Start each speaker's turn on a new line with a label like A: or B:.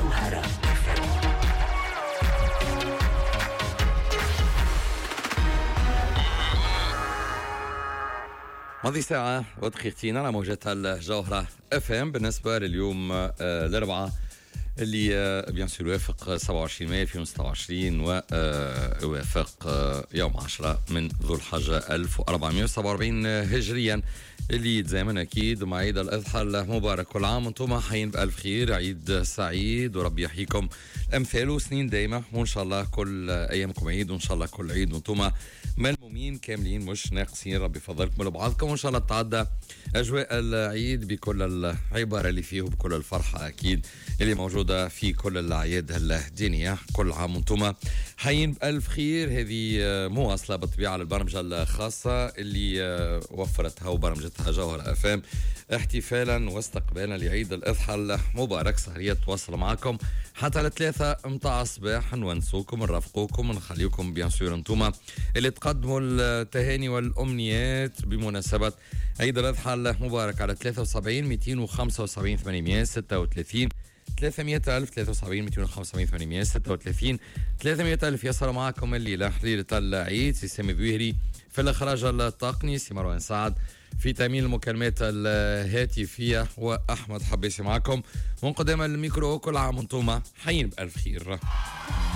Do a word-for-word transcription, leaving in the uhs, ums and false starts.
A: جوهرة ماضي ساعة ودقيقتين على موجات الجوهرة اف ام. بالنسبة لليوم آه الأربعاء اللي آه بيان سور يوافق سبعة وعشرين مايو ألفين وستة وعشرين ويوافق آه يوم عشرة من ذو الحجة ألف وأربعمائة وسبعة وأربعين هجريا اللي يتزامن أكيد مع عيد الأضحى المبارك. كل عام وانتم حيين بألف خير، عيد سعيد وربي يحييكم أمثاله وسنين دايمة، وإن شاء الله كل أيامكم عيد، وإن شاء الله كل عيد وانتم ملمومين كاملين مش ناقصين ربي فضلكم لبعضكم، وإن شاء الله تعدى أجواء العيد بكل العبارة اللي فيه وبكل الفرحة أكيد اللي موجودة في كل الأعياد الدينية. كل عام وانتم حيين بألف خير. هذه مواصلة بالطبيعة للبرمجة الخاصة اللي وفرتها وبرمجتها جوهرة اف ام احتفالا واستقبالا لعيد الأضحى المبارك. سهرية تواصل معكم حتى لثلاثة متاع الصباح، نونسوكم نرافقوكم نخليكم بيان سور انتم اللي تقدموا التهاني والأمنيات بمناسبة عيد الأضحى المبارك على ثلاثة وسبعين مئتين وخمسة وسبعين ثمانمائة وستة وثلاثين ثلاثمائة ألف ثلاثة وسبعين مئتين وخمسة وسبعين ثمانمائة وستة وثلاثين ثلاثمائة ألف. يصل معكم الليلة حليلة العيد سي سامي بويهري في الإخراج التقني، سي مروان سعد في تأمين المكالمات الهاتفية، وأحمد حبيسي معكم من قدام الميكرو. كل عام وانتم حيين بألف خير.